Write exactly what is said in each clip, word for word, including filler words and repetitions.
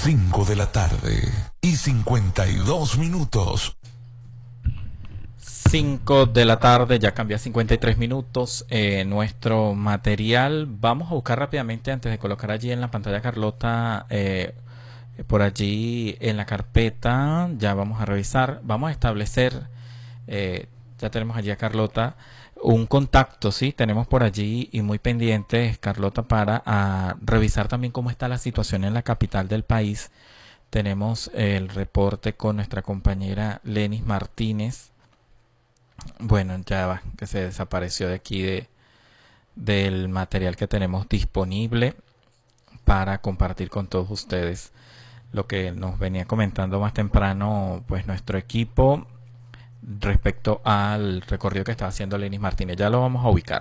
cinco de la tarde y cincuenta y dos minutos. cinco de la tarde, ya cambia cincuenta y tres minutos. Eh, nuestro material, vamos a buscar rápidamente antes de colocar allí en la pantalla, Carlota, eh, por allí en la carpeta, ya vamos a revisar, vamos a establecer, eh, ya tenemos allí a Carlota, un contacto, sí, tenemos por allí y muy pendientes, Carlota, para a, revisar también cómo está la situación en la capital del país. Tenemos el reporte con nuestra compañera Lenis Martínez. Bueno, ya va, que se desapareció de aquí de, del material que tenemos disponible para compartir con todos ustedes. Lo que nos venía comentando más temprano, pues nuestro equipo respecto al recorrido que estaba haciendo Lenis Martínez. Ya lo vamos a ubicar.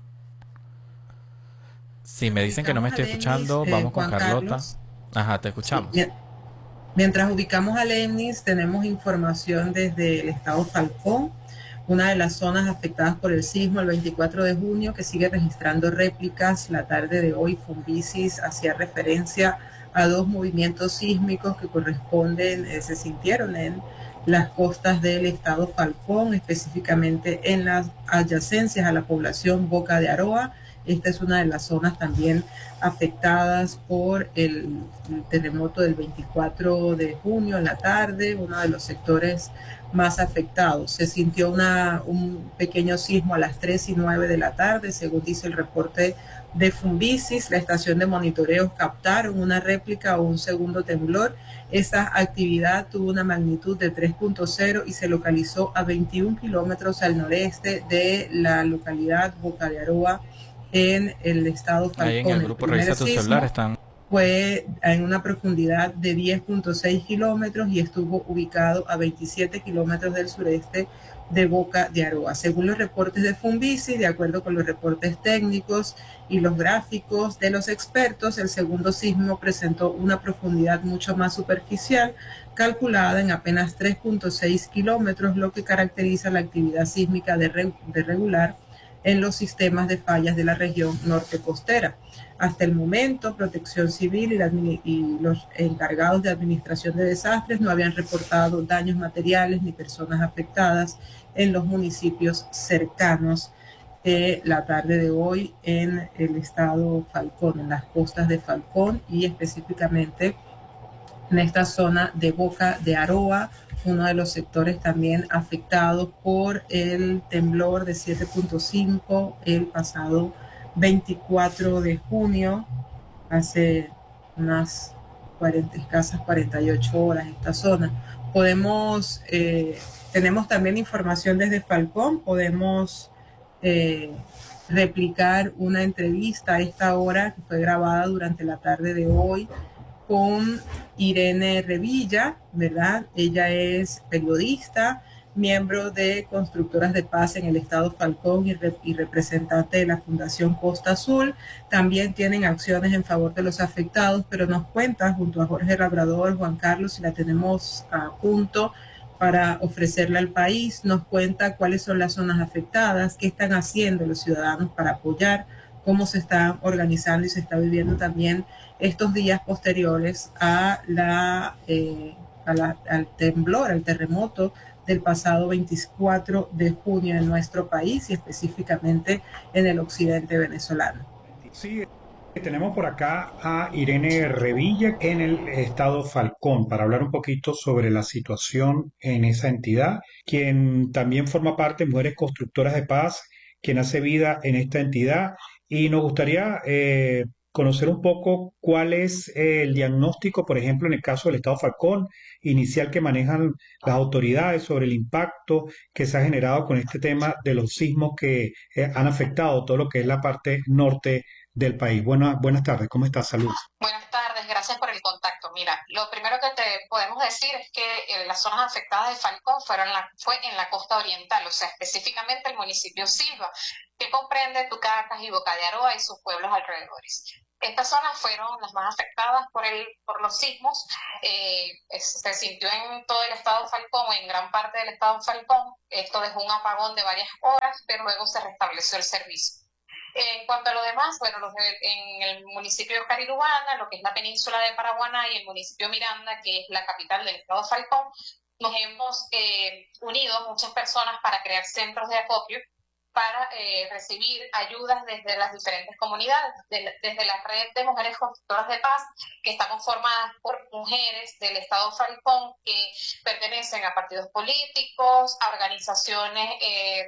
Si me dicen que no me Ubicamos a estoy Lenis, escuchando, eh, vamos con Juan Carlota. Carlos. Ajá, te Sí, escuchamos. bien. Mientras ubicamos a Lenis, tenemos información desde el estado Falcón, una de las zonas afectadas por el sismo el veinticuatro de junio, que sigue registrando réplicas. La tarde de hoy, Fumbisis hacía referencia a dos movimientos sísmicos que corresponden, eh, se sintieron en las costas del estado Falcón, específicamente en las adyacencias a la población Boca de Aroa. Esta es una de las zonas también afectadas por el, el terremoto del veinticuatro de junio en la tarde, uno de los sectores más afectados. Se sintió una, un pequeño sismo a las tres y nueve de la tarde, según dice el reporte de Fumbisis. La estación de monitoreo captaron una réplica o un segundo temblor. Esa actividad tuvo una magnitud de tres punto cero y se localizó a veintiún kilómetros al noreste de la localidad Boca de Aroa, en el estado Ahí en el Falcón. El grupo primer Revisa tu celular sismo están. fue en una profundidad de diez punto seis kilómetros y estuvo ubicado a veintisiete kilómetros del sureste de Boca de Aroa. Según los reportes de Fumbisis, de acuerdo con los reportes técnicos y los gráficos de los expertos, el segundo sismo presentó una profundidad mucho más superficial, calculada en apenas tres punto seis kilómetros, lo que caracteriza la actividad sísmica de, re, de regular en los sistemas de fallas de la región norte costera. Hasta el momento, Protección Civil y, la, y los encargados de administración de desastres no habían reportado daños materiales ni personas afectadas en los municipios cercanos eh, la tarde de hoy en el estado Falcón, en las costas de Falcón y específicamente en esta zona de Boca de Aroa, uno de los sectores también afectados por el temblor de siete punto cinco el pasado veinticuatro de junio, hace unas cuarenta, escasas cuarenta y ocho horas esta zona. Podemos, eh, tenemos también información desde Falcón, podemos eh, replicar una entrevista a esta hora que fue grabada durante la tarde de hoy con Irene Revilla, ¿verdad? Ella es periodista, miembro de Constructoras de Paz en el estado Falcón y, rep y representante de la Fundación Costa Azul. También tienen acciones en favor de los afectados, pero nos cuenta junto a Jorge Labrador, Juan Carlos, y la tenemos a punto para ofrecerle al país, nos cuenta cuáles son las zonas afectadas, qué están haciendo los ciudadanos para apoyar, cómo se están organizando y se está viviendo también estos días posteriores a la, eh, a la, al temblor, al terremoto del pasado veinticuatro de junio en nuestro país y específicamente en el occidente venezolano. Sí, tenemos por acá a Irene Revilla en el estado Falcón para hablar un poquito sobre la situación en esa entidad, quien también forma parte de Mujeres Constructoras de Paz, quien hace vida en esta entidad y nos gustaría eh, conocer un poco cuál es eh, el diagnóstico, por ejemplo, en el caso del estado Falcón, inicial que manejan las autoridades sobre el impacto que se ha generado con este tema de los sismos que eh, han afectado todo lo que es la parte norte del país. Buenas, buenas tardes, ¿cómo estás? Salud. Buenas tardes, gracias por el contacto. Mira, lo primero que te podemos decir es que eh, las zonas afectadas de Falcón fueron la, fue en la costa oriental, o sea, específicamente el municipio Silva, que comprende Tucacas y Boca de Aroa y sus pueblos alrededores. Estas zonas fueron las más afectadas por, el, por los sismos. Eh, es, se sintió en todo el estado Falcón o en gran parte del estado Falcón. Esto dejó un apagón de varias horas, pero luego se restableció el servicio. En cuanto a lo demás, bueno, los de, en el municipio de Carirubana, lo que es la península de Paraguaná y el municipio Miranda, que es la capital del estado Falcón, nos hemos eh, unido muchas personas para crear centros de acopio para eh, recibir ayudas desde las diferentes comunidades, de, desde la red de mujeres constructoras de paz, que estamos formadas por mujeres del estado Falcón que pertenecen a partidos políticos, a organizaciones, eh,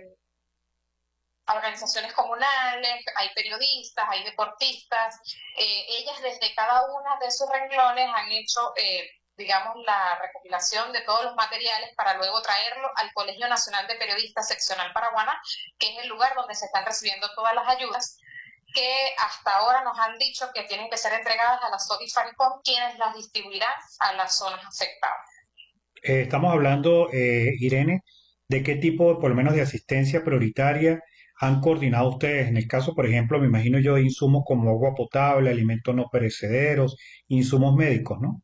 a organizaciones comunales, hay periodistas, hay deportistas, eh, ellas desde cada una de sus renglones han hecho... Eh, digamos, la recopilación de todos los materiales para luego traerlo al Colegio Nacional de Periodistas Seccional Paraguaná, que es el lugar donde se están recibiendo todas las ayudas, que hasta ahora nos han dicho que tienen que ser entregadas a la SODI Falcón, quienes las distribuirán a las zonas afectadas. Eh, estamos hablando, eh, Irene, de qué tipo, por lo menos, de asistencia prioritaria han coordinado ustedes. En el caso, por ejemplo, me imagino yo, de insumos como agua potable, alimentos no perecederos, insumos médicos, ¿no?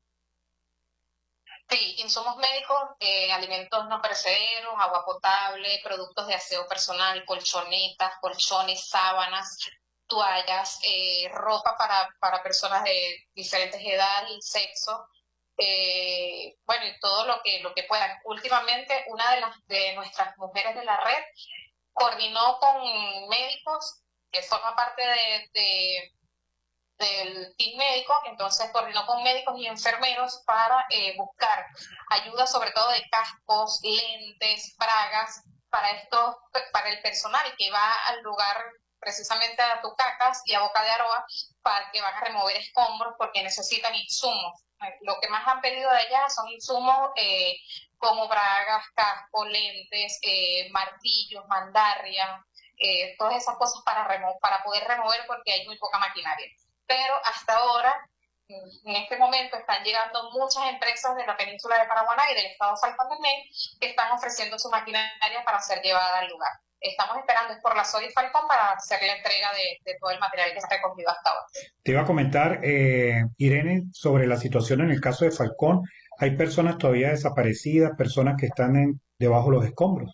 Sí, insumos médicos, eh, alimentos no perecederos, agua potable, productos de aseo personal, colchonetas, colchones, sábanas, toallas, eh, ropa para, para personas de diferentes edades y sexo, eh, bueno, y todo lo que, lo que puedan. Últimamente, una de, las, de nuestras mujeres de la red coordinó con médicos, que forma parte de, de del team médico, entonces coordinó con médicos y enfermeros para eh, buscar ayuda sobre todo de cascos, lentes, bragas para estos, para el personal que va al lugar precisamente a Tucacas y a Boca de Aroa para que van a remover escombros porque necesitan insumos. Lo que más han pedido de allá son insumos eh, como bragas, cascos, lentes, eh, martillos, mandarria, eh, todas esas cosas para, remo para poder remover porque hay muy poca maquinaria. Pero hasta ahora, en este momento, están llegando muchas empresas de la península de Paraguaná y del estado Falcón del Mey que están ofreciendo su maquinaria para ser llevada al lugar. Estamos esperando es por la SODI Falcón para hacer la entrega de, de todo el material que se ha recogido hasta ahora. Te iba a comentar, eh, Irene, sobre la situación en el caso de Falcón. Hay personas todavía desaparecidas, personas que están en, debajo de los escombros.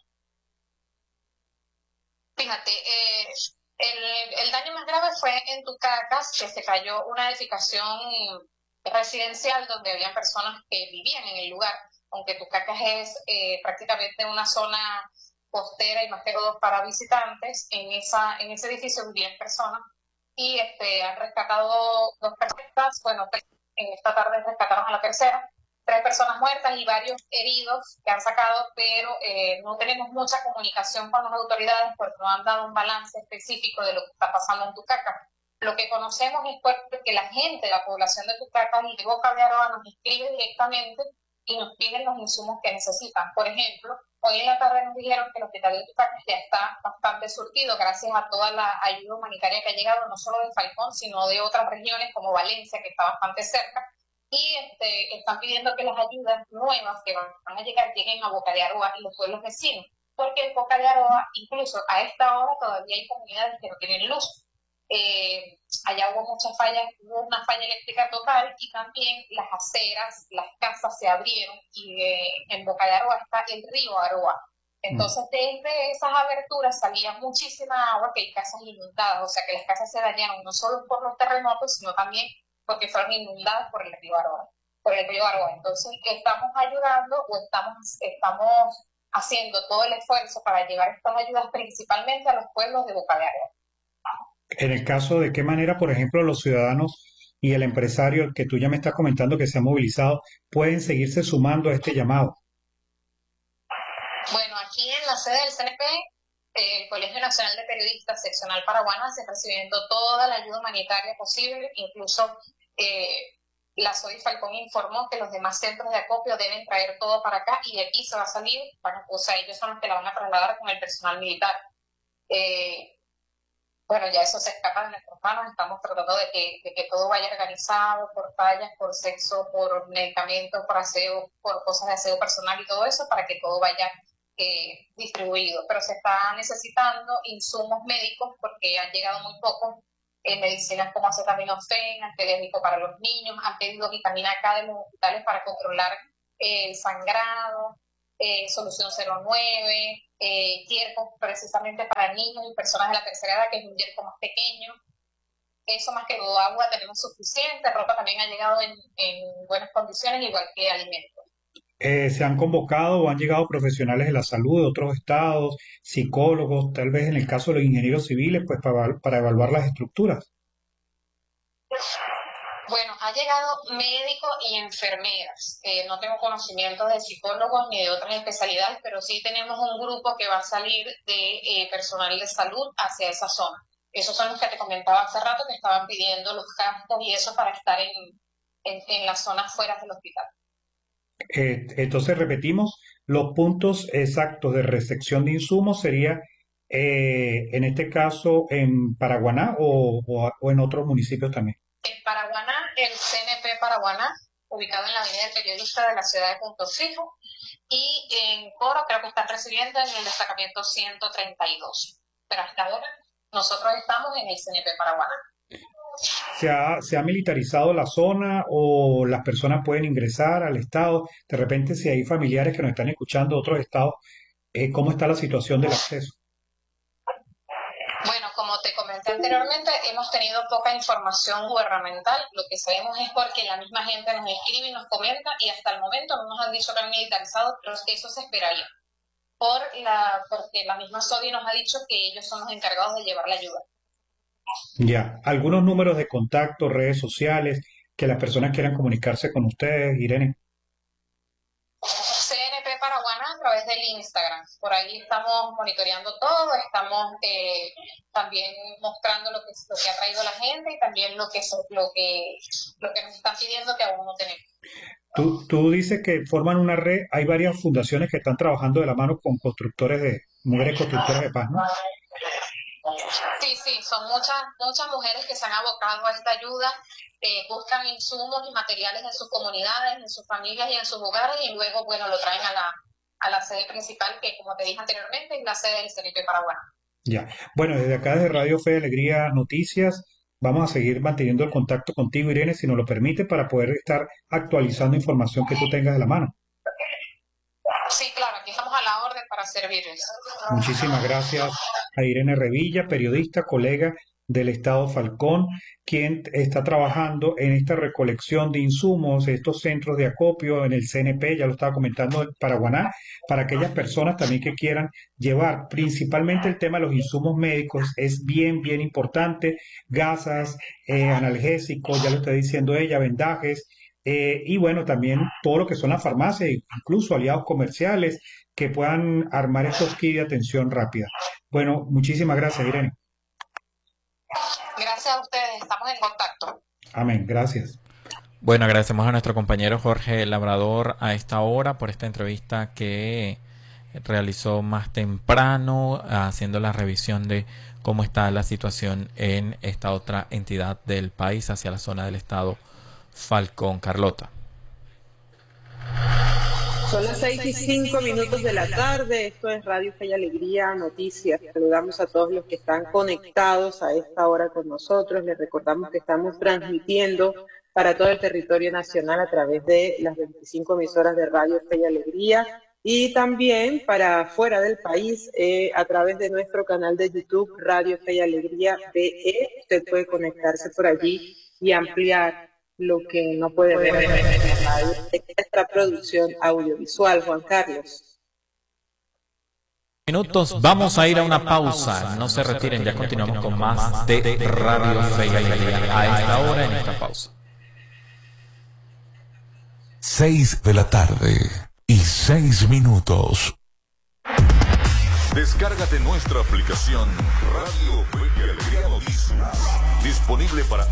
Fíjate, eh, el, el daño más grave fue en Tucacas, que se cayó una edificación residencial donde habían personas que vivían en el lugar, aunque Tucacas es eh, prácticamente una zona costera y más que todo para visitantes. En, esa, en ese edificio vivían personas y este, han rescatado dos personas, bueno, en esta tarde rescataron a la tercera, tres personas muertas y varios heridos que han sacado, pero eh, no tenemos mucha comunicación con las autoridades porque no han dado un balance específico de lo que está pasando en Tucacas. Lo que conocemos es porque la gente, la población de Tucacas y de Boca de Aroa nos escribe directamente y nos piden los insumos que necesitan. Por ejemplo, hoy en la tarde nos dijeron que el hospital de Tucacas ya está bastante surtido gracias a toda la ayuda humanitaria que ha llegado, no solo de Falcón, sino de otras regiones como Valencia, que está bastante cerca. Y este, están pidiendo que las ayudas nuevas que van a llegar lleguen a Boca de Aroa y los pueblos vecinos, porque en Boca de Aroa, incluso a esta hora, todavía hay comunidades que no tienen luz. Eh, allá hubo muchas fallas, hubo una falla eléctrica total y también las aceras, las casas se abrieron y eh, en Boca de Aroa está el río Aroa. Entonces, desde esas aberturas salía muchísima agua, que hay casas inundadas, o sea que las casas se dañaron no solo por los terremotos, sino también porque fueron inundadas por el río Aroa, por el río Aroa. Entonces, estamos ayudando o estamos, estamos haciendo todo el esfuerzo para llevar estas ayudas principalmente a los pueblos de Boca de Aroa. En el caso de qué manera, por ejemplo, los ciudadanos y el empresario que tú ya me estás comentando que se ha movilizado pueden seguirse sumando a este llamado. Bueno, aquí en la sede del C N P, el Colegio Nacional de Periodistas Seccional Paraguaná se está recibiendo toda la ayuda humanitaria posible, incluso eh, la SODI Falcón informó que los demás centros de acopio deben traer todo para acá y de aquí se va a salir, bueno, o sea, ellos son los que la van a trasladar con el personal militar. Eh, bueno, ya eso se escapa de nuestras manos, estamos tratando de que, de que todo vaya organizado por tallas, por sexo, por medicamentos, por aseo, por cosas de aseo personal y todo eso para que todo vaya eh, distribuido. Pero se está necesitando insumos médicos porque han llegado muy pocos, eh, medicinas como acetaminofén, antialérgico para los niños, han pedido vitamina K de los hospitales para controlar eh, el sangrado, eh, Solución cero nueve, eh, yerco precisamente para niños y personas de la tercera edad, que es un yerco más pequeño. Eso más que todo, agua tenemos suficiente, ropa también ha llegado en, en buenas condiciones, igual que alimentos. Eh, ¿se han convocado o han llegado profesionales de la salud de otros estados, psicólogos, tal vez en el caso de los ingenieros civiles, pues para, para evaluar las estructuras? Bueno, ha llegado médicos y enfermeras. Eh, no tengo conocimiento de psicólogos ni de otras especialidades, pero sí tenemos un grupo que va a salir de eh, personal de salud hacia esa zona. Esos son los que te comentaba hace rato, que estaban pidiendo los cascos y eso para estar en, en, en las zonas fuera del hospital. Eh, entonces repetimos, los puntos exactos de recepción de insumos sería eh, en este caso en Paraguaná o, o, o en otros municipios también. En Paraguaná, el C N P Paraguaná, ubicado en la avenida del Periodista de la ciudad de Punto Fijo, y en Coro creo que están recibiendo en el destacamento ciento treinta y dos. Pero hasta ahora nosotros estamos en el C N P Paraguaná. ¿Se ha, se ha militarizado la zona o las personas pueden ingresar al estado? De repente, si hay familiares que nos están escuchando de otros estados, eh, ¿cómo está la situación del acceso? Bueno, como te comenté anteriormente, hemos tenido poca información gubernamental. Lo que sabemos es porque la misma gente nos escribe y nos comenta, y hasta el momento no nos han dicho que han militarizado, pero eso se esperaría. Por la, porque la misma SODI nos ha dicho que ellos son los encargados de llevar la ayuda. Ya, algunos números de contacto, redes sociales, que las personas quieran comunicarse con ustedes, Irene. C N P Paraguaná a través del Instagram. Por ahí estamos monitoreando todo, estamos eh, también mostrando lo que, lo que ha traído la gente y también lo que, lo que, lo que nos están pidiendo que aún no tenemos. Tú, tú dices que forman una red, hay varias fundaciones que están trabajando de la mano con constructores de, mujeres constructoras de paz, ¿no? Sí, sí, son muchas, muchas mujeres que se han abocado a esta ayuda, eh, buscan insumos y materiales en sus comunidades, en sus familias y en sus hogares, y luego, bueno, lo traen a la, a la sede principal, que como te dije anteriormente, es la sede del C N P Paraguaná. Ya, bueno, desde acá, desde Radio Fe y Alegría Noticias, vamos a seguir manteniendo el contacto contigo, Irene, si nos lo permite, para poder estar actualizando información que tú tengas de la mano. Sí, claro, aquí estamos a la orden para servirles. Muchísimas gracias a Irene Revilla, periodista, colega del Estado Falcón, quien está trabajando en esta recolección de insumos, estos centros de acopio en el C N P, ya lo estaba comentando, en Paraguaná, para aquellas personas también que quieran llevar, principalmente el tema de los insumos médicos, es bien, bien importante, gasas, eh, analgésicos, ya lo está diciendo ella, vendajes, eh, y bueno, también todo lo que son las farmacias, incluso aliados comerciales, que puedan armar estos kits de atención rápida. Bueno, muchísimas gracias, Irene. Gracias a ustedes, estamos en contacto. Amén, gracias. Bueno, agradecemos a nuestro compañero Jorge Labrador a esta hora por esta entrevista que realizó más temprano, haciendo la revisión de cómo está la situación en esta otra entidad del país hacia la zona del estado Falcón. Carlota. Son las seis y cinco minutos de la tarde. Esto es Radio Fe y Alegría Noticias. Saludamos a todos los que están conectados a esta hora con nosotros. Les recordamos que estamos transmitiendo para todo el territorio nacional a través de las veinticinco emisoras de Radio Fe y Alegría, y también para fuera del país eh, a través de nuestro canal de YouTube Radio Fe y Alegría B E. Usted puede conectarse por allí y ampliar lo que no puede ver en nuestra producción audiovisual. Juan Carlos. Minutos, vamos a ir a una pausa. No se retiren, ya continuamos con más de Radio Fe y Alegría a esta hora, en esta pausa. Seis de la tarde y seis minutos. Descárgate nuestra aplicación Radio Fe y Alegría Noticias, disponible para